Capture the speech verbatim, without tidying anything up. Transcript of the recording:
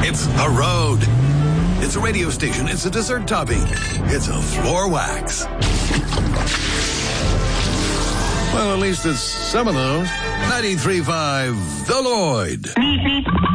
It's a road. It's a radio station. It's a dessert topping. It's a floor wax. Well, at least it's some of those. ninety-three point five The Lloyd.